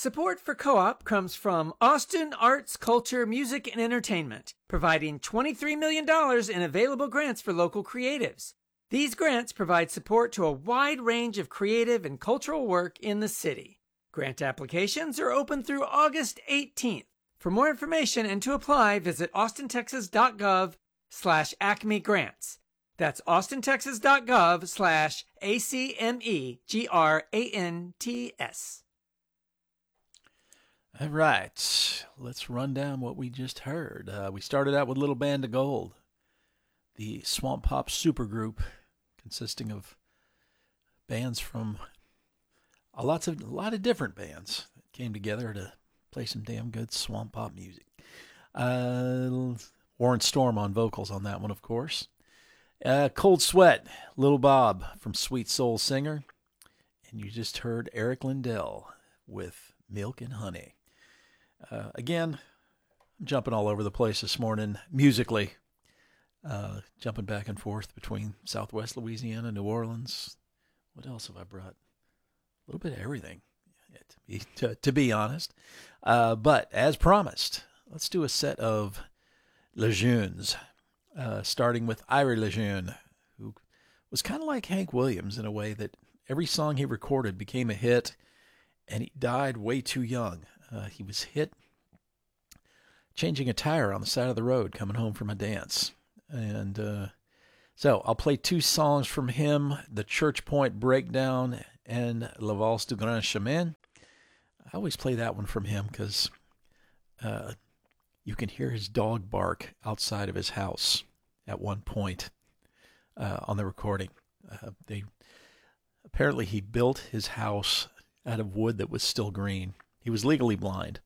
Support for Co-op comes from Austin Arts, Culture, Music, and Entertainment, providing $23 million in available grants for local creatives. These grants provide support to a wide range of creative and cultural work in the city. Grant applications are open through August 18th. For more information and to apply, visit austintexas.gov/Acme Grants. That's austintexas.gov/ACMEGRANTS. All right, let's run down what we just heard. We started out with Little Band of Gold, the swamp pop supergroup consisting of bands from a lot of different bands that came together to play some damn good swamp pop music. Warren Storm on vocals on that one, of course. Cold Sweat, Little Bob from Sweet Soul Singer. And you just heard Eric Lindell with Milk and Honey. Again, I'm jumping all over the place this morning musically. Jumping back and forth between Southwest Louisiana, New Orleans. What else have I brought? A little bit of everything, to be honest. But as promised, let's do a set of Lejeunes, starting with Irie Lejeune, who was kind of like Hank Williams in a way that every song he recorded became a hit, and he died way too young. He was hit changing a tire on the side of the road coming home from a dance. And so I'll play two songs from him, The Church Point Breakdown and La Valse du Grand Chemin. I always play that one from him because you can hear his dog bark outside of his house at one point on the recording. Apparently he built his house out of wood that was still green. He was legally blind.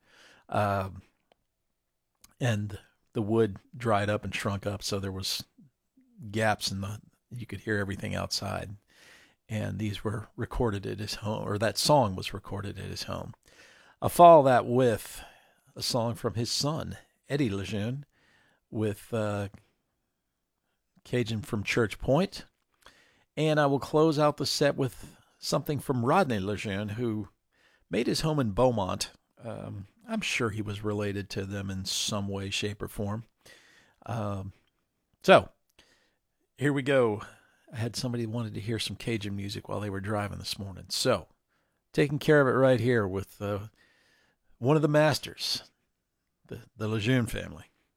And the wood dried up and shrunk up, so there was gaps you could hear everything outside. And these were recorded at his home, or that song was recorded at his home. I'll follow that with a song from his son, Eddie Lejeune, with Cajun from Church Point. And I will close out the set with something from Rodney Lejeune, who made his home in Beaumont. I'm sure he was related to them in some way, shape, or form. So, here we go. I had somebody who wanted to hear some Cajun music while they were driving this morning. So, taking care of it right here with one of the masters, the Lejeune family.